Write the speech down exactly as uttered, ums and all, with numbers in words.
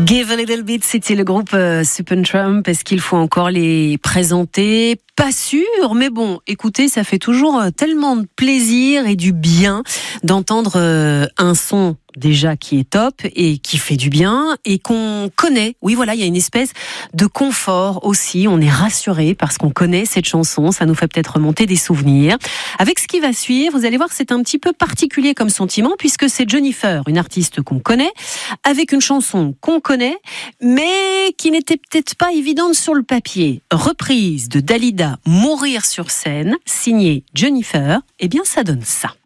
Give a Little Bit, c'était le groupe euh, Supertramp. Est-ce qu'il faut encore les présenter ? Pas sûr, mais bon, écoutez, ça fait toujours tellement de plaisir et du bien d'entendre euh, un son déjà qui est top et qui fait du bien et qu'on connaît. Oui, voilà, il y a une espèce de confort aussi. On est rassuré parce qu'on connaît cette chanson. Ça nous fait peut-être remonter des souvenirs. Avec ce qui va suivre, vous allez voir, c'est un petit peu particulier comme sentiment puisque c'est Jennifer, une artiste qu'on connaît, avec une chanson qu'on connaît, mais qui n'était peut-être pas évidente sur le papier. Reprise de Dalida, Mourir sur scène, signée Jennifer. Eh bien, ça donne ça.